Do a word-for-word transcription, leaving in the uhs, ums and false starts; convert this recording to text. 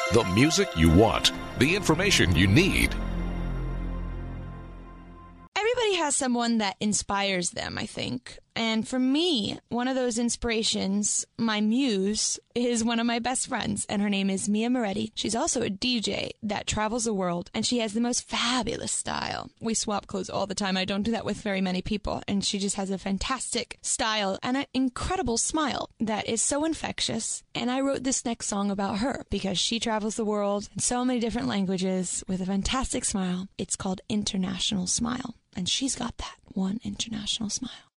The music you want, the information you need. Everybody has someone that inspires them, I think. And for me, one of those inspirations, my muse, is one of my best friends, and her name is Mia Moretti. She's also a D J that travels the world, and she has the most fabulous style. We swap clothes all the time. I don't do that with very many people, and she just has a fantastic style and an incredible smile that is so infectious. And I wrote this next song about her because she travels the world in so many different languages with a fantastic smile. It's called International Smile, and she's got that one international smile.